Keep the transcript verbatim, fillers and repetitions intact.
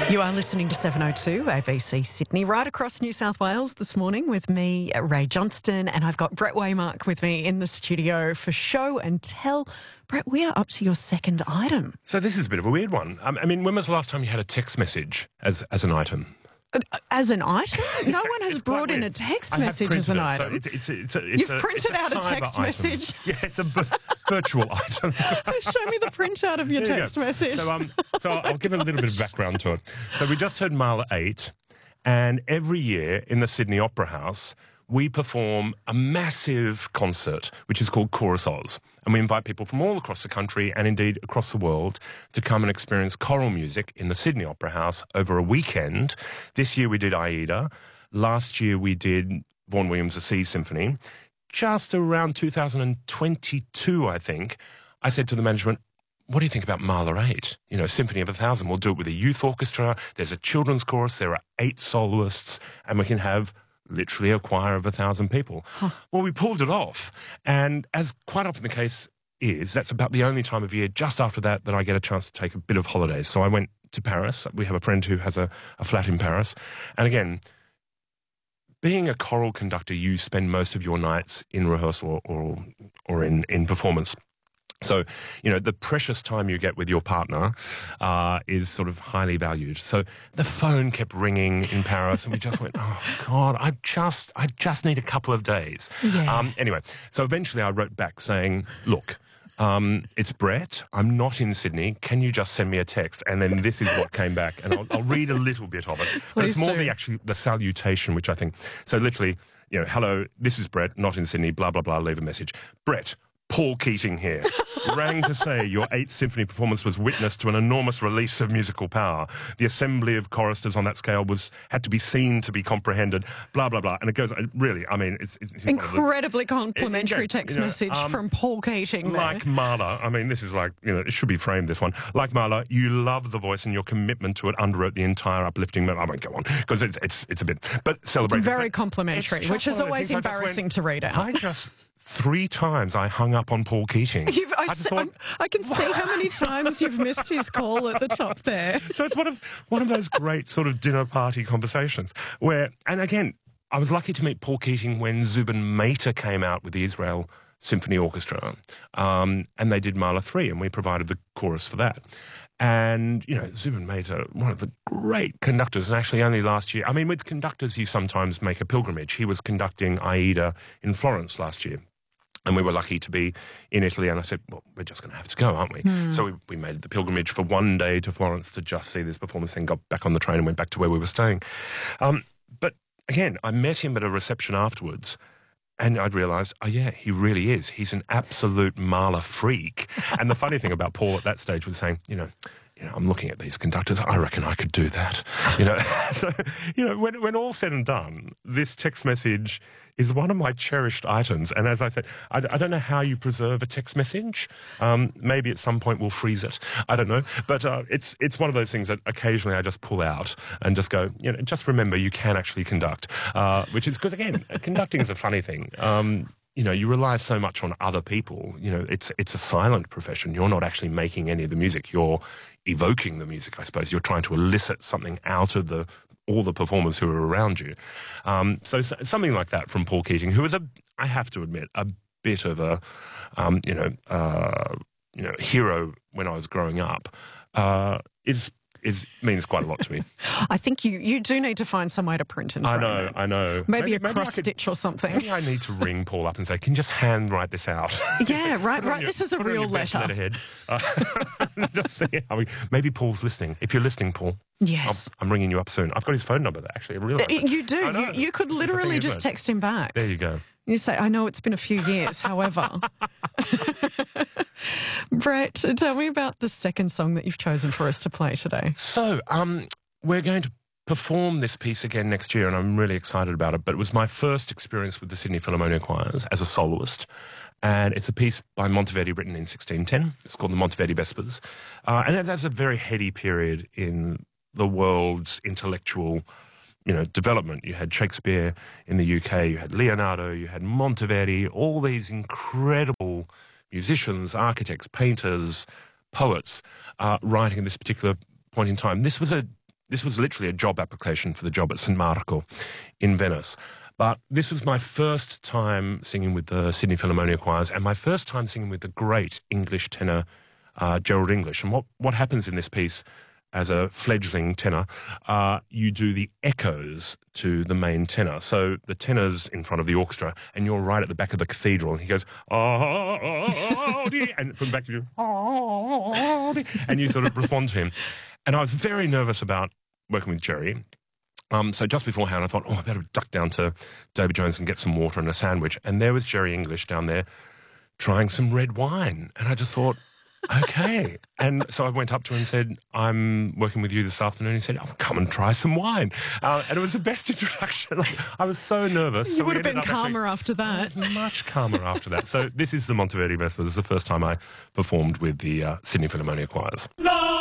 You are listening to seven oh two A B C Sydney, right across New South Wales this morning with me, Ray Johnston, and I've got Brett Waymark with me in the studio for show and tell. Brett, we are up to your second item. So this is a bit of a weird one. Um, I mean, when was the last time you had a text message as as an item? As an item? No one has brought in a text I have message as an printed it, item. so it- it's a- it's a- it's You've a- printed it's a out a cyber text item. message. Yeah, it's a v- virtual item. Show me the printout of your There you text go. message. So, um, so I'll give a little bit of background to it. So we just heard Mahler eight, and every year in the Sydney Opera House, we perform a massive concert, which is called Chorus Oz. And we invite people from all across the country and indeed across the world to come and experience choral music in the Sydney Opera House over a weekend. This year we did Aida. Last year we did Vaughan Williams' The Sea Symphony. Just around two thousand twenty-two, I think, I said to the management, what do you think about Mahler eight? You know, Symphony of a Thousand. We'll do it with a youth orchestra. There's a children's chorus. There are eight soloists. And we can have literally a choir of a thousand people. Huh. Well, we pulled it off. And as quite often the case is, that's about the only time of year just after that that I get a chance to take a bit of holidays. So I went to Paris. We have a friend who has a, a flat in Paris. And again, being a choral conductor, you spend most of your nights in rehearsal or, or, or in, in performance. So, you know, the precious time you get with your partner uh, is sort of highly valued. So the phone kept ringing in Paris and we just went, oh, God, I just I just need a couple of days. Yeah. Um, anyway, so eventually I wrote back saying, look, um, it's Brett. I'm not in Sydney. Can you just send me a text? And then this is what came back. And I'll, I'll read a little bit of it. But Please it's more do. the actually the salutation, which I think. So literally, you know, hello, this is Brett, not in Sydney, blah, blah, blah, leave a message. Brett, Paul Keating here. Rang to say your eighth symphony performance was witness to an enormous release of musical power. The assembly of choristers on that scale was had to be seen to be comprehended, blah, blah, blah. And it goes, really, I mean, it's... it's, it's one of the- Incredibly complimentary It- text you know, message um, from Paul Keating there. Like Mahler, I mean, this is like, you know, it should be framed, this one. Like Mahler, you love the voice and your commitment to it underwrote the entire uplifting... I won't go on, because it's, it's, it's a bit... But celebrate. It's very complimentary, which is always embarrassing to read out. I just... Three times I hung up on Paul Keating. You've, I, I just s- thought- I'm- I can see how many times you've missed his call at the top there. So it's one of one of those great sort of dinner party conversations where, and again, I was lucky to meet Paul Keating when Zubin Mehta came out with the Israel Symphony Orchestra, um, and they did Mahler three, and we provided the chorus for that. And, you know, Zubin Mehta, one of the great conductors, and actually only last year, I mean, with conductors you sometimes make a pilgrimage. He was conducting Aida in Florence last year. And we were lucky to be in Italy, and I said, well, we're just going to have to go, aren't we? Mm. So we, we made the pilgrimage for one day to Florence to just see this performance, then got back on the train and went back to where we were staying. Um, but again, I met him at a reception afterwards, and I'd realised, oh yeah, he really is. He's an absolute Mahler freak. And the funny thing about Paul at that stage was saying, you know, you know, I'm looking at these conductors, I reckon I could do that. You know, so, you know, when, when all's said and done, this text message is one of my cherished items. And as I said, I, I don't know how you preserve a text message. Um, maybe at some point we'll freeze it. I don't know. But uh, it's it's one of those things that occasionally I just pull out and just go, you know, just remember you can actually conduct, uh, which is because, again, conducting is a funny thing. Um, you know, you rely so much on other people. You know, it's it's a silent profession. You're not actually making any of the music. You're evoking the music, I suppose. You're trying to elicit something out of the all the performers who are around you. Um, so, so something like that from Paul Keating, who was a, I have to admit, a bit of a, um, you know, uh, you know, hero when I was growing up, uh, is. Is means quite a lot to me. I think you, you do need to find some way to print and I frame know, it. I know. Maybe, maybe a cross maybe stitch or something. Maybe I need to ring Paul up and say, "Can you just hand write this out?" Yeah, right, Put it on right. your- This is a put it on real your best letter. letterhead. Uh, just see how we. Maybe Paul's listening. If you're listening, Paul, Yes. I'm, I'm ringing you up soon. I've got his phone number. Actually, I realise that. You do. I know. You, you could It's just a literally thing, isn't just it? text him back. There you go. You say, I know it's been a few years, however. Brett, tell me about the second song that you've chosen for us to play today. So, um, we're going to perform this piece again next year, and I'm really excited about it. But it was my first experience with the Sydney Philharmonia Choirs as a soloist. And it's a piece by Monteverdi written in sixteen ten. It's called the Monteverdi Vespers. Uh, and that, that's a very heady period in the world's intellectual, you know, development. You had Shakespeare in the U K, you had Leonardo, you had Monteverdi, all these incredible musicians, architects, painters, poets uh, writing at this particular point in time. This was a this was literally a job application for the job at San Marco in Venice. But this was my first time singing with the Sydney Philharmonia Choirs and my first time singing with the great English tenor, uh, Gerald English. And what, what happens in this piece as a fledgling tenor, uh, you do the echoes to the main tenor. So the tenor's in front of the orchestra and you're right at the back of the cathedral and he goes, oh, and from the back you oh, and you sort of respond to him. And I was very nervous about working with Jerry. Um, so just beforehand, I thought, oh, I better duck down to David Jones and get some water and a sandwich. And there was Jerry English down there trying some red wine. And I just thought, okay. And so I went up to him and said, I'm working with you this afternoon. He said, oh, come and try some wine. Uh, and it was the best introduction. I was so nervous. You so would have been calmer actually, after that. I was much calmer after that. So this is the Monteverdi Vesper. This is the first time I performed with the uh, Sydney Philharmonia Choirs.